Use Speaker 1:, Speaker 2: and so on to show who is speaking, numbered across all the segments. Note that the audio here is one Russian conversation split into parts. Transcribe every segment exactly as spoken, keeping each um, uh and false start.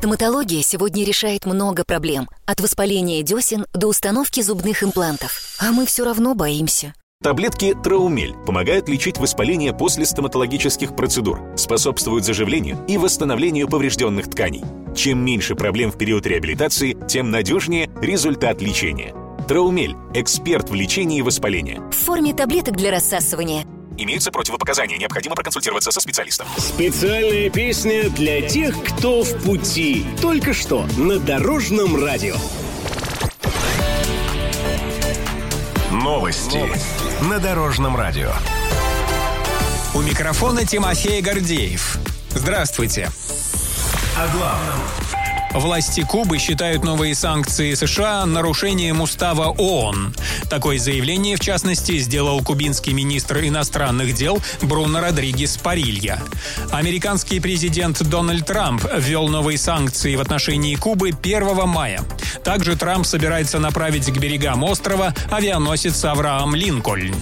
Speaker 1: Стоматология сегодня решает много проблем. От воспаления десен до установки зубных имплантов. А мы все равно боимся.
Speaker 2: Таблетки Траумель помогают лечить воспаление после стоматологических процедур, способствуют заживлению и восстановлению поврежденных тканей. Чем меньше проблем в период реабилитации, тем надежнее результат лечения. Траумель – эксперт в лечении воспаления.
Speaker 1: В форме таблеток для рассасывания.
Speaker 2: Имеются противопоказания, необходимо проконсультироваться со специалистом.
Speaker 3: Специальная песня для тех, кто в пути. Только что на Дорожном радио.
Speaker 4: Новости, Новости. на Дорожном радио.
Speaker 5: У микрофона Тимофей Гордеев. Здравствуйте.
Speaker 4: О главном.
Speaker 5: Власти Кубы считают новые санкции США нарушением устава ООН. Такое заявление, в частности, сделал кубинский министр иностранных дел Бруно Родригес Парилья. Американский президент Дональд Трамп ввел новые санкции в отношении Кубы первого мая. Также Трамп собирается направить к берегам острова авианосец Авраам Линкольн.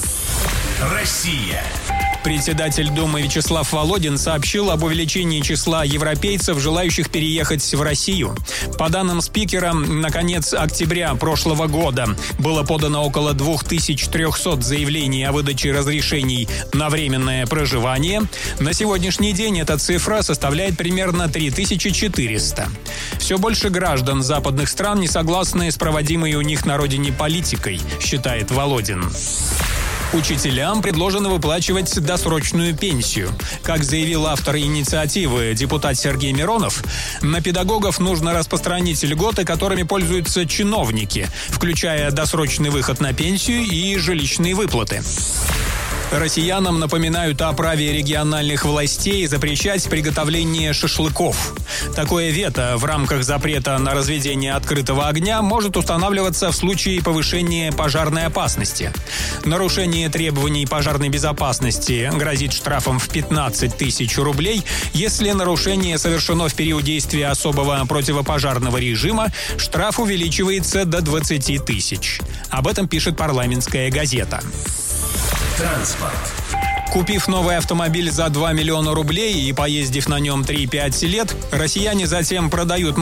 Speaker 4: Россия.
Speaker 5: Председатель Думы Вячеслав Володин сообщил об увеличении числа европейцев, желающих переехать в Россию. По данным спикера, на конец октября прошлого года было подано около две тысячи триста заявлений о выдаче разрешений на временное проживание. На сегодняшний день эта цифра составляет примерно три тысячи четыреста. Все больше граждан западных стран не согласны с проводимой у них на родине политикой, считает Володин. Учителям предложено выплачивать досрочную пенсию. Как заявил автор инициативы депутат Сергей Миронов, на педагогов нужно распространить льготы, которыми пользуются чиновники, включая досрочный выход на пенсию и жилищные выплаты. Россиянам напоминают о праве региональных властей запрещать приготовление шашлыков. Такое вето в рамках запрета на разведение открытого огня может устанавливаться в случае повышения пожарной опасности. Нарушение требований пожарной безопасности грозит штрафом в пятнадцать тысяч рублей. Если нарушение совершено в период действия особого противопожарного режима, штраф увеличивается до двадцати тысяч. Об этом пишет «Парламентская газета».
Speaker 4: Транспорт.
Speaker 5: Купив новый автомобиль за два миллиона рублей и поездив на нем три-пять лет, россияне затем продают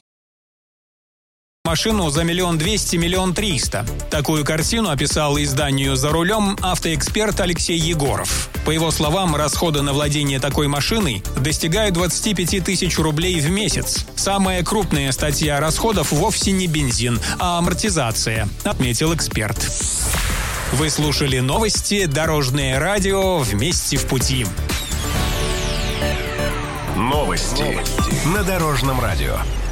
Speaker 5: машину за миллион двести, миллион триста. Такую картину описал изданию «За рулем» автоэксперт Алексей Егоров. По его словам, расходы на владение такой машиной достигают двадцати пяти тысяч рублей в месяц. Самая крупная статья расходов вовсе не бензин, а амортизация, отметил эксперт. Вы слушали новости «Дорожное радио» вместе в пути.
Speaker 4: Новости на Дорожном радио.